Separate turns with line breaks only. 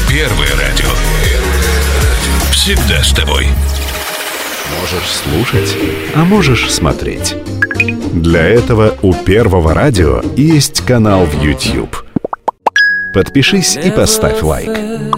Первое радио. Всегда с тобой.
Можешь слушать, а можешь смотреть. Для этого у Первого радио есть канал в YouTube. Подпишись и поставь лайк.